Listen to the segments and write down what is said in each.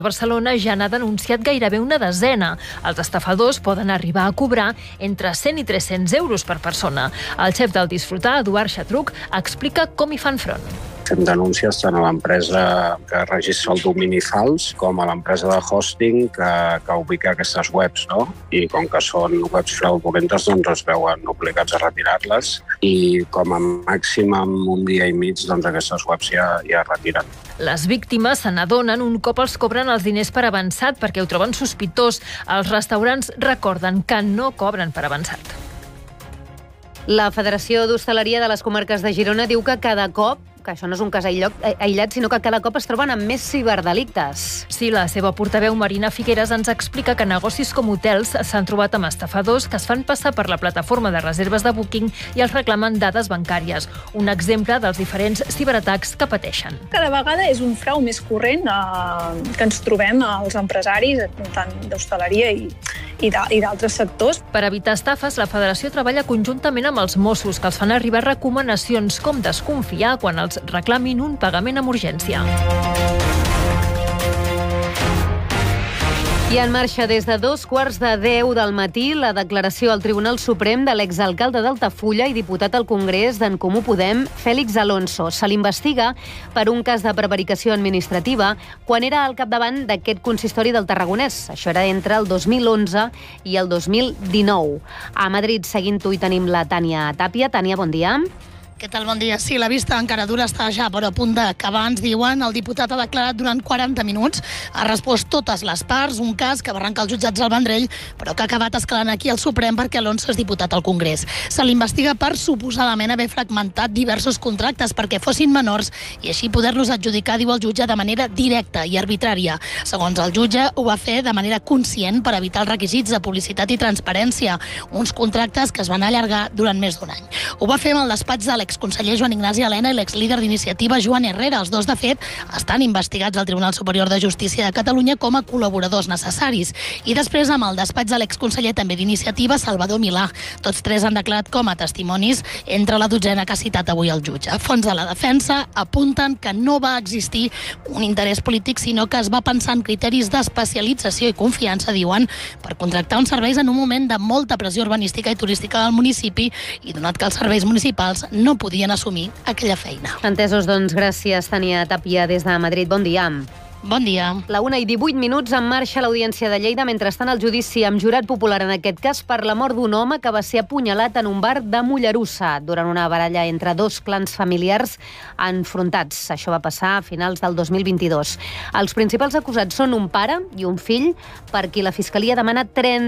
Barcelona ja n'ha denunciat gairebé una desena. Els estafadors poden arribar a cobrar entre 100 i 300 euros per persona. El xef del Disfrutar, Eduard Xatruc, explica com hi fan front. Fem denúncies tant a l'empresa que registra el domini fals com a l'empresa de hosting que ubica aquestes webs, no? I com que són webs fraudulentes, doncs es veuen obligats a retirar-les i com a màxim en un dia i mig aquestes webs ja es retiren. Les víctimes se n'adonen un cop els cobren els diners per avançat perquè ho troben sospitós. Els restaurants recorden que no cobren per avançat. La Federació d'Hostaleria de les Comarques de Girona diu que cada cop, que això no és un cas aïllat, sinó que cada cop es troben amb més ciberdelictes. Sí, la seva portaveu Marina Figueres ens explica que negocis com hotels s'han trobat amb estafadors que es fan passar per la plataforma de reserves de Booking i els reclamen dades bancàries. Un exemple dels diferents ciberatacs que pateixen. Cada vegada és un frau més corrent que ens trobem als empresaris, tant d'hostaleria i d'altres sectors. Per evitar estafes, la Federació treballa conjuntament amb els Mossos, que els fan arribar recomanacions com desconfiar quan els reclamin un pagament amb urgència. I en marxa des de 2:15 del matí la declaració al Tribunal Suprem de l'exalcalde d'Altafulla i diputat al Congrés d'en Comú Podem, Félix Alonso. Se l'investiga per un cas de prevaricació administrativa quan era al capdavant d'aquest consistori del Tarragonès. Això era entre el 2011 i el 2019. A Madrid, seguint-ho, hi tenim la Tània Tàpia. Tània, bon dia. Què tal? Bon dia. Sí, la vista encara dura, està ja però a punt d'acabar. Ens diuen, el diputat ha declarat durant 40 minuts, ha respost totes les parts, un cas que va arrencar els jutjats al Vendrell, però que ha acabat escalant aquí al Suprem perquè Alonso és diputat al Congrés. Se l'investiga per suposadament haver fragmentat diversos contractes perquè fossin menors i així poder-los adjudicar, diu el jutge, de manera directa i arbitrària. Segons el jutge, ho va fer de manera conscient per evitar els requisits de publicitat i transparència, uns contractes que es van allargar durant més d'un any. Ho va fer amb el despatx de l'exconseller Joan Ignasi Elena i l'exlíder d'iniciativa Joan Herrera. Els dos, de fet, estan investigats al Tribunal Superior de Justícia de Catalunya com a col·laboradors necessaris. I després, amb el despatx de l'exconseller també d'iniciativa, Salvador Milà. Tots tres han declarat com a testimonis entre la dotzena que ha citat avui el jutge. Fons de la defensa apunten que no va existir un interès polític, sinó que es va pensar en criteris d'especialització i confiança, diuen, per contractar uns serveis en un moment de molta pressió urbanística i turística del municipi i donat que els serveis municipals no podien assumir aquella feina. Entesos, doncs, gràcies, Tània Tàpia, des de Madrid. Bon dia. Bon dia. La 1:18 en marxa l'Audiència de Lleida. Mentrestant, el judici amb jurat popular, en aquest cas, per la mort d'un home que va ser apunyalat en un bar de Mollerussa durant una baralla entre dos clans familiars enfrontats. Això va passar a finals del 2022. Els principals acusats són un pare i un fill, per qui la Fiscalia demana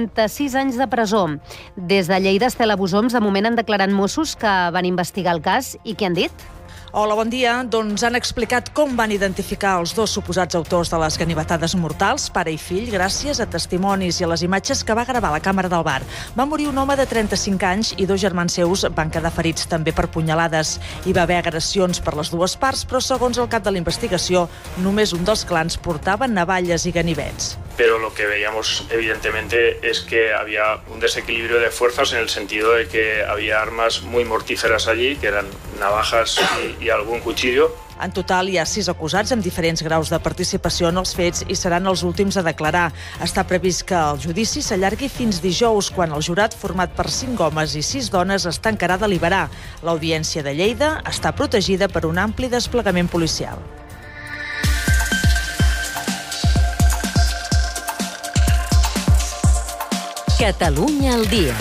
36 anys de presó. Des de Lleida, Estela Busoms, de moment han declarat Mossos que van investigar el cas i què han dit? Hola, bon dia. Doncs han explicat com van identificar els dos suposats autors de les ganivetades mortals, pare i fill, gràcies a testimonis i a les imatges que va gravar la càmera del bar. Va morir un home de 35 anys i dos germans seus van quedar ferits també per punyalades. Hi va haver agressions per les dues parts, però segons el cap de la investigació, només un dels clans portava navalles i ganivets. Pero lo que veíamos evidentemente es que había un desequilibrio de fuerzas en el sentido de que había armas muy mortíferas allí, que eran navajas y algún cuchillo. En total hi ha 6 acusats amb diferents graus de participació en els fets i seran els últims a declarar. Està previst que el judici s'allargui fins dijous, quan el jurat, format per 5 homes i 6 dones, es tancarà a deliberar. L'Audiència de Lleida està protegida per un ampli desplegament policial. Catalunya al dia.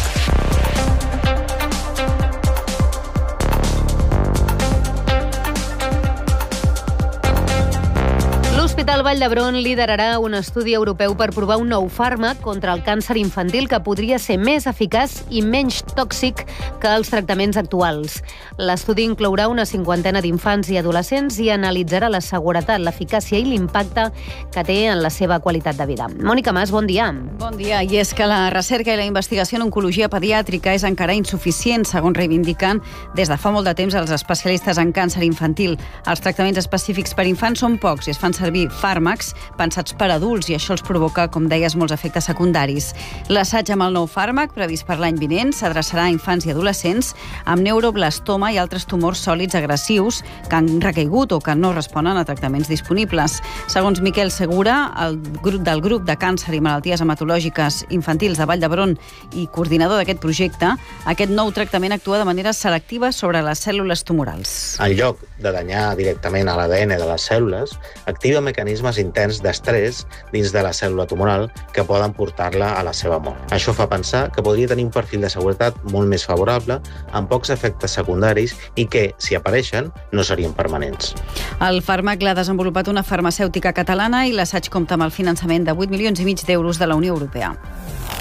L'Hospital Vall d'Hebron liderarà un estudi europeu per provar un nou fàrmac contra el càncer infantil que podria ser més eficaç i menys tòxic que els tractaments actuals. L'estudi inclourà una 50ena d'infants i adolescents i analitzarà la seguretat, l'eficàcia i l'impacte que té en la seva qualitat de vida. Mònica Mas, bon dia. Bon dia. I és que la recerca i la investigació en oncologia pediàtrica és encara insuficient, segons reivindiquen des de fa molt de temps els especialistes en càncer infantil. Els tractaments específics per infants són pocs i es fan servir fàrmacs pensats per adults i això els provoca, com deies, molts efectes secundaris. L'assaig amb el nou fàrmac, previst per l'any vinent, s'adreçarà a infants i adolescents amb neuroblastoma i altres tumors sòlids agressius que han recaigut o que no responen a tractaments disponibles. Segons Miquel Segura, del grup de càncer i malalties hematològiques infantils de Vall d'Hebron i coordinador d'aquest projecte, aquest nou tractament actua de manera selectiva sobre les cèl·lules tumorals. En lloc de danyar directament a l'ADN de les cèl·lules, activa mecanismes interns d'estrès dins de la cèl·lula tumoral que poden portar-la a la seva mort. Això fa pensar que podria tenir un perfil de seguretat molt més favorable, amb pocs efectes secundaris i que, si apareixen, no serien permanents. El fàrmac l'ha desenvolupat una farmacèutica catalana i l'assaig compta amb el finançament de 8,5 milions d'euros de la Unió Europea.